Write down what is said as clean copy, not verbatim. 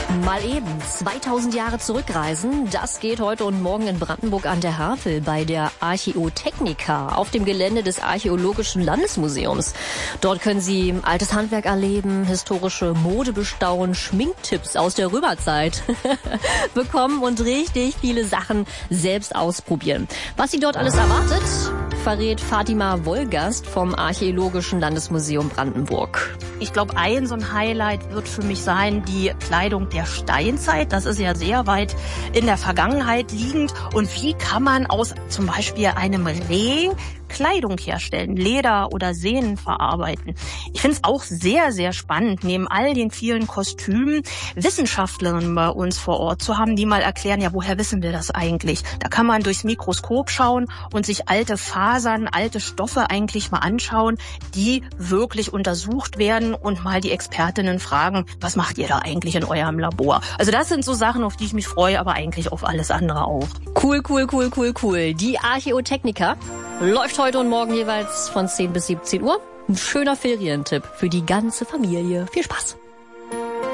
Mal eben 2000 Jahre zurückreisen, das geht heute und morgen in Brandenburg an der Havel bei der Archäotechnica auf dem Gelände des Archäologischen Landesmuseums. Dort können Sie altes Handwerk erleben, historische Mode bestaunen, Schminktipps aus der Römerzeit bekommen und richtig viele Sachen selbst ausprobieren. Was Sie dort alles erwartet, verrät Fatima Wolgast vom Archäologischen Landesmuseum Brandenburg. Ich glaube, so ein Highlight wird für mich sein, die Kleidung der Steinzeit. Das ist ja sehr weit in der Vergangenheit liegend. Und wie kann man aus zum Beispiel einem Reh Kleidung herstellen, Leder oder Sehnen verarbeiten? Ich finde es auch sehr, sehr spannend, neben all den vielen Kostümen Wissenschaftlerinnen bei uns vor Ort zu haben, die mal erklären, ja, woher wissen wir das eigentlich? Da kann man durchs Mikroskop schauen und sich alte Fasern, alte Stoffe eigentlich mal anschauen, die wirklich untersucht werden und mal die Expertinnen fragen, was macht ihr da eigentlich in eurem Labor? Also das sind so Sachen, auf die ich mich freue, aber eigentlich auf alles andere auch. Cool. Die Archäotechnica läuft heute und morgen jeweils von 10 bis 17 Uhr. Ein schöner Ferientipp für die ganze Familie. Viel Spaß!